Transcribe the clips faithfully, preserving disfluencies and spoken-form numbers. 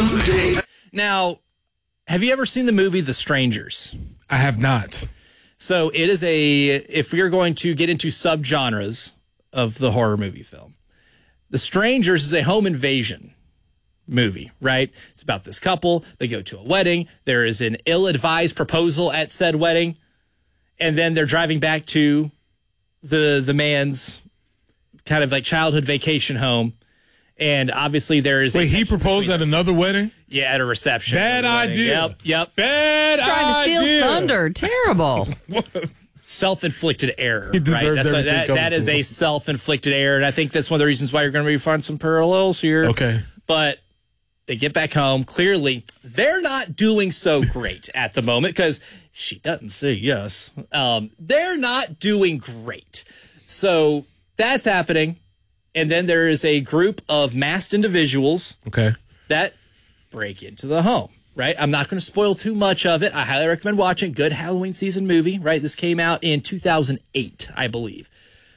Someday. Now, have you ever seen the movie The Strangers? I have not. So it is a, if we are going to get into subgenres of the horror movie film, The Strangers is a home invasion movie, right? It's about this couple. They go to a wedding. There is an ill-advised proposal at said wedding. And then they're driving back to the the man's kind of like childhood vacation home. And obviously there is... Wait, he proposed at another wedding? Yeah, at a reception. Bad idea. Yep, yep. Bad idea. Trying to steal thunder. Terrible. Self-inflicted error. He deserves right? That's everything that, coming that is from a him. self-inflicted error. And I think that's one of the reasons why you're going to be finding some parallels here. Okay. But they get back home. Clearly, they're not doing so great at the moment because she doesn't say yes. Um, they're not doing great. So that's happening. And then there is a group of masked individuals Okay. that break into the home, right? I'm not going to spoil too much of it. I highly recommend watching. Good Halloween season movie, right? This came out in two thousand eight, I believe.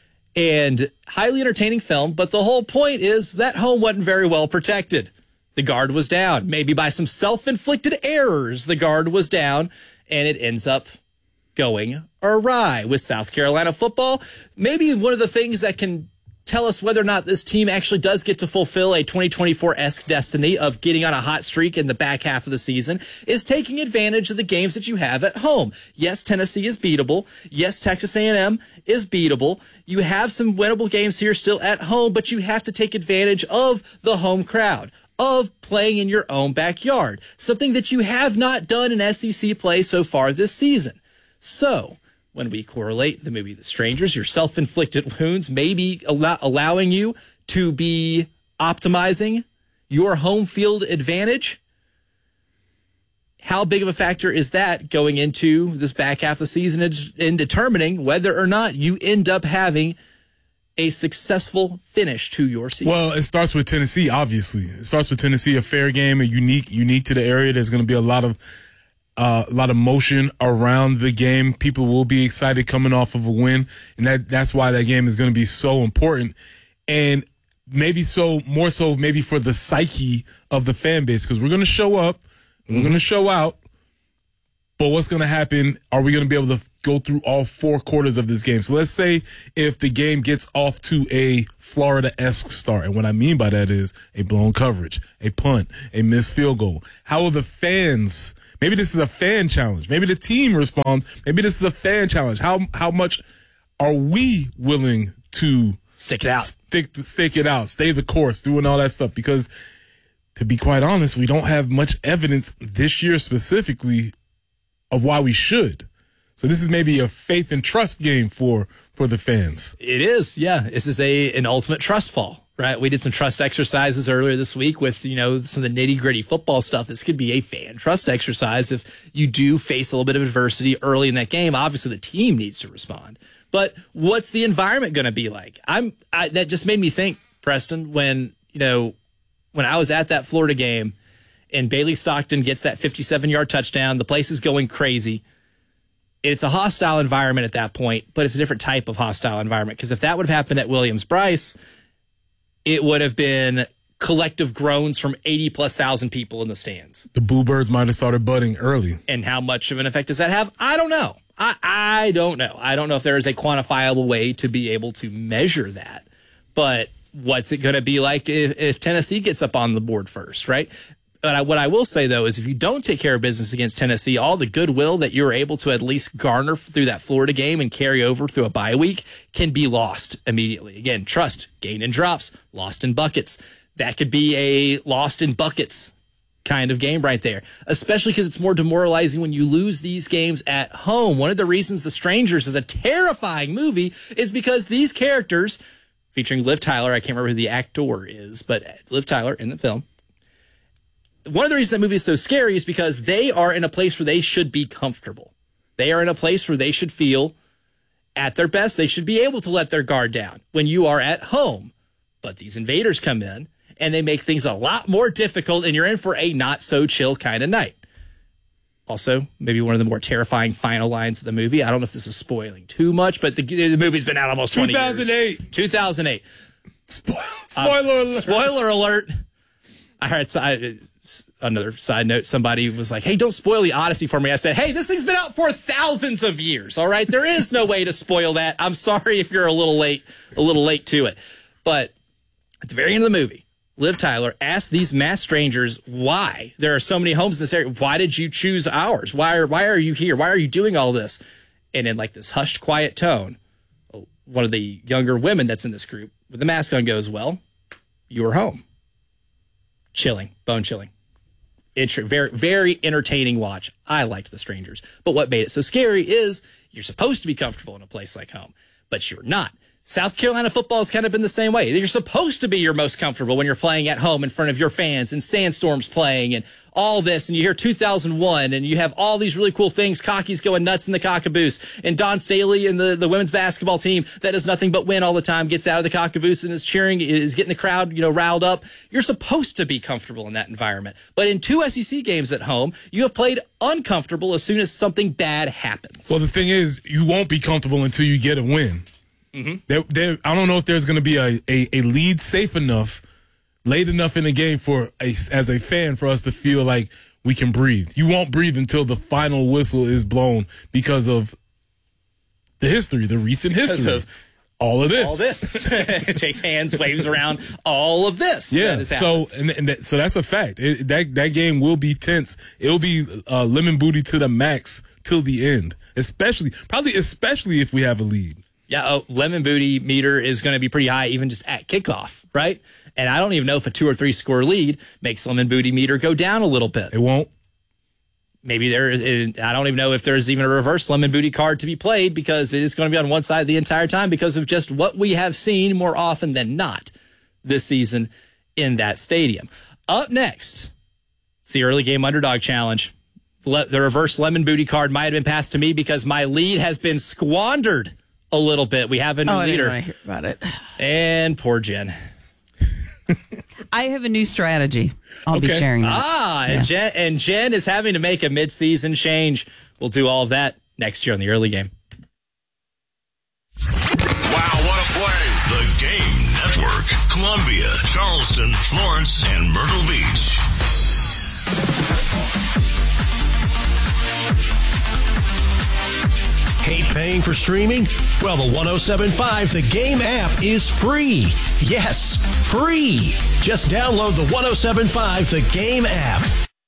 And highly entertaining film, but the whole point is that home wasn't very well protected. The guard was down. Maybe by some self-inflicted errors, the guard was down, and it ends up going awry with South Carolina football. Maybe one of the things that can tell us whether or not this team actually does get to fulfill a twenty twenty-four-esque destiny of getting on a hot streak in the back half of the season is taking advantage of the games that you have at home. Yes, Tennessee is beatable. Yes, Texas A and M is beatable. You have some winnable games here still at home, but you have to take advantage of the home crowd, of playing in your own backyard, something that you have not done in S E C play so far this season. So when we correlate the movie The Strangers, your self-inflicted wounds may be allow- allowing you to be optimizing your home field advantage. How big of a factor is that going into this back half of the season in determining whether or not you end up having a successful finish to your season? Well, it starts with Tennessee, obviously. It starts with Tennessee, a fair game, a unique, unique to the area. There's going to be a lot of Uh, a lot of motion around the game. People will be excited coming off of a win, and that that's why that game is going to be so important. And maybe so, more so maybe for the psyche of the fan base, because we're going to show up, and we're going to show out, but what's going to happen? Are we going to be able to go through all four quarters of this game? So let's say if the game gets off to a Florida-esque start, and what I mean by that is a blown coverage, a punt, a missed field goal. How will the fans... Maybe this is a fan challenge. Maybe the team responds. Maybe this is a fan challenge. How how much are we willing to stick it out, stick stick it out, stay the course, doing all that stuff? Because to be quite honest, we don't have much evidence this year specifically of why we should. So this is maybe a faith and trust game for for the fans. It is, yeah. This is a an ultimate trust fall. Right, we did some trust exercises earlier this week with, you know, some of the nitty gritty football stuff. This could be a fan trust exercise if you do face a little bit of adversity early in that game. Obviously, the team needs to respond. But what's the environment going to be like? I'm I, that just made me think, Preston, when you know when I was at that Florida game and Bailey Stockton gets that fifty-seven yard touchdown, the place is going crazy. It's a hostile environment at that point, but it's a different type of hostile environment because if that would have happened at Williams-Brice, it would have been collective groans from eighty plus thousand people in the stands. The Boo Birds might have started budding early. And how much of an effect does that have? I don't know. I, I don't know. I don't know if there is a quantifiable way to be able to measure that. But what's it going to be like if, if Tennessee gets up on the board first, right? But I, what I will say, though, is if you don't take care of business against Tennessee, all the goodwill that you're able to at least garner through that Florida game and carry over through a bye week can be lost immediately. Again, trust, gain in drops, lost in buckets. That could be a lost in buckets kind of game right there, especially because it's more demoralizing when you lose these games at home. One of the reasons The Strangers is a terrifying movie is because these characters, featuring Liv Tyler, I can't remember who the actor is, but Liv Tyler in the film, one of the reasons that movie is so scary is because they are in a place where they should be comfortable. They are in a place where they should feel at their best. They should be able to let their guard down when you are at home. But these invaders come in and they make things a lot more difficult, and you're in for a not so chill kind of night. Also, maybe one of the more terrifying final lines of the movie. I don't know if this is spoiling too much, but the, the movie's been out almost twenty years. two thousand eight. two thousand eight. Spoiler, spoiler uh, alert. Spoiler alert. All right, so I, another side note, somebody was like, hey, don't spoil the Odyssey for me. I said, hey, this thing's been out for thousands of years. All right. There is no way to spoil that. I'm sorry if you're a little late, a little late to it. But at the very end of the movie, Liv Tyler asked these masked strangers why there are so many homes in this area. Why did you choose ours? Why are, why are you here? Why are you doing all this? And in like this hushed, quiet tone, one of the younger women that's in this group with the mask on goes, well, you were home. Chilling, bone chilling. Inter- very, very entertaining watch. I liked The Strangers. But what made it so scary is you're supposed to be comfortable in a place like home, but you're not. South Carolina football has kind of been the same way. You're supposed to be your most comfortable when you're playing at home in front of your fans and Sandstorms playing and all this. And you hear two thousand one and you have all these really cool things. Cocky's going nuts in the Cockaboose. And Dawn Staley and the, the women's basketball team that does nothing but win all the time gets out of the Cockaboose and is cheering, is getting the crowd, you know, riled up. You're supposed to be comfortable in that environment. But in two S E C games at home, you have played uncomfortable as soon as something bad happens. Well, the thing is, you won't be comfortable until you get a win. Mm-hmm. There, there, I don't know if there's going to be a, a, a lead safe enough, late enough in the game for a, as a fan for us to feel like we can breathe. You won't breathe until the final whistle is blown because of the history, the recent history. Of all of this. All this. It takes hands, waves around, all of this. Yeah, that so and, and that, so that's a fact. It, that, that game will be tense. It'll be uh, lemon booty to the max till the end, especially, probably especially if we have a lead. Yeah, oh, lemon booty meter is going to be pretty high even just at kickoff, right? And I don't even know if a two or three score lead makes lemon booty meter go down a little bit. It won't. Maybe there is, I don't even know if there's even a reverse lemon booty card to be played because it is going to be on one side the entire time because of just what we have seen more often than not this season in that stadium. Up next, it's the early game underdog challenge. Le- the reverse lemon booty card might have been passed to me because my lead has been squandered a little bit. We have a new oh, I leader. didn't want to hear about it. And poor Jen. I have a new strategy. I'll Okay. be sharing that. Ah, Yeah. and, Jen, and Jen is having to make a midseason change. We'll do all of that next year on the early game. Wow, what a play. The Game Network. Columbia, Charleston, Florence, and Myrtle Beach. Hate paying for streaming? Well, the one oh seven point five The Game app is free. Yes, free. Just download the one oh seven point five The Game app.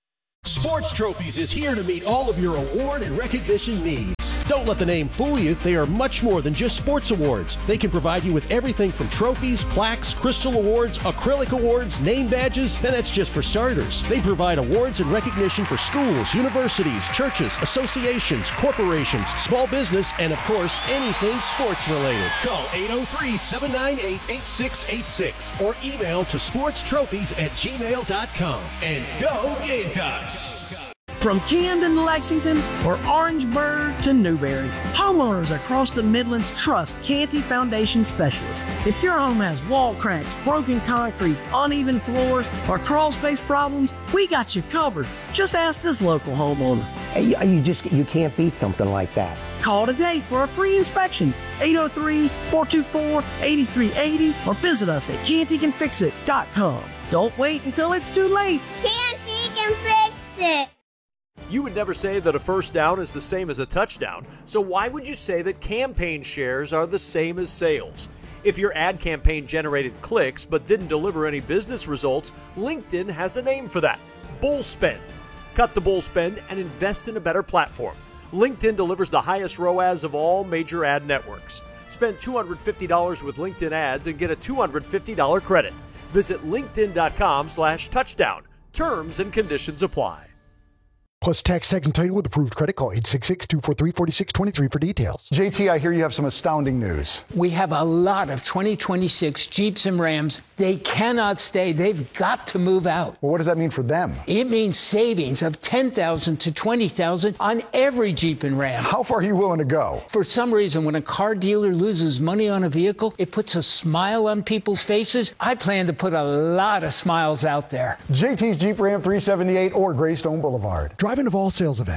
Sports Trophies is here to meet all of your award and recognition needs. Don't let the name fool you. They are much more than just sports awards. They can provide you with everything from trophies, plaques, crystal awards, acrylic awards, name badges, and that's just for starters. They provide awards and recognition for schools, universities, churches, associations, corporations, small business, and of course, anything sports related. Call eight oh three, seven nine eight, eight six eight six or email to sportstrophies at gmail dot com. And go Gamecocks! From Camden to Lexington or Orangeburg to Newberry, homeowners across the Midlands trust Canty Foundation Specialists. If your home has wall cracks, broken concrete, uneven floors, or crawl space problems, we got you covered. Just ask this local homeowner. You, you just you can't beat something like that. Call today for a free inspection, eight oh three, four two four, eight three eight oh, or visit us at canty can fix it dot com. Don't wait until it's too late. Canty can fix it. You would never say that a first down is the same as a touchdown, so why would you say that campaign shares are the same as sales? If your ad campaign generated clicks but didn't deliver any business results, LinkedIn has a name for that: bull spend. Cut the bull spend and invest in a better platform. LinkedIn delivers the highest R O A S of all major ad networks. Spend two hundred fifty dollars with LinkedIn ads and get a two hundred fifty dollars credit. Visit linkedin.com slash touchdown. Terms and conditions apply. Plus tax, tax, and title with approved credit. Call eight six six, two four three, four six two three for details. J T, I hear you have some astounding news. We have a lot of twenty twenty-six Jeeps and Rams. They cannot stay. They've got to move out. Well, what does that mean for them? It means savings of ten thousand dollars to twenty thousand dollars on every Jeep and Ram. How far are you willing to go? For some reason, when a car dealer loses money on a vehicle, it puts a smile on people's faces. I plan to put a lot of smiles out there. J T's Jeep Ram three seventy-eight or Greystone Boulevard. Drive-in of all sales event.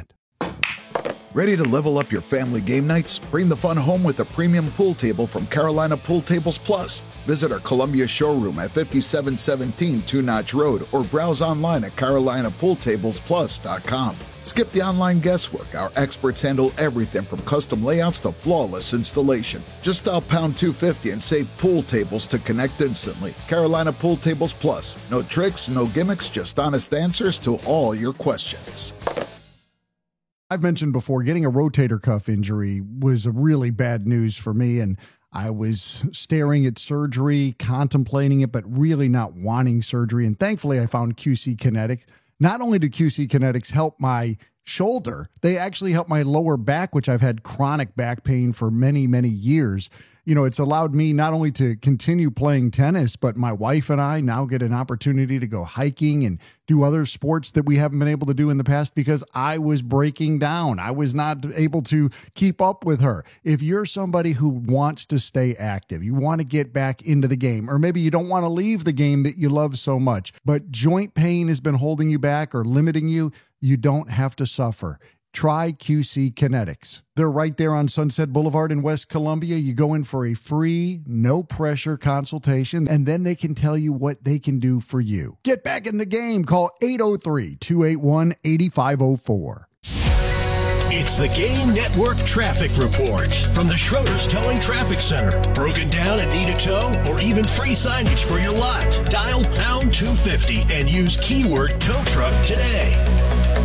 Ready to level up your family game nights? Bring the fun home with a premium pool table from Carolina Pool Tables Plus. Visit our Columbia showroom at fifty-seven seventeen Two Notch Road or browse online at Carolina Pool Tables Plus dot com. Skip the online guesswork. Our experts handle everything from custom layouts to flawless installation. Just dial pound two fifty and say pool tables to connect instantly. Carolina Pool Tables Plus. No tricks, no gimmicks, just honest answers to all your questions. I've mentioned before, getting a rotator cuff injury was a really bad news for me, and I was staring at surgery, contemplating it, but really not wanting surgery. And thankfully, I found Q C Kinetics. Not only do Q C Kinetics help my shoulder, they actually help my lower back, which I've had chronic back pain for many, many years. You know, it's allowed me not only to continue playing tennis, but my wife and I now get an opportunity to go hiking and do other sports that we haven't been able to do in the past because I was breaking down. I was not able to keep up with her. If you're somebody who wants to stay active, you want to get back into the game, or maybe you don't want to leave the game that you love so much, but joint pain has been holding you back or limiting you, you don't have to suffer. Try Q C Kinetics. They're right there on Sunset Boulevard in West Columbia. You go in for a free, no-pressure consultation, and then they can tell you what they can do for you. Get back in the game. Call eight oh three, two eight one, eight five oh four. It's the Game Network Traffic Report from the Schroeder's Towing Traffic Center. Broken down and need a tow, or even free signage for your lot? Dial pound two fifty and use keyword tow truck today.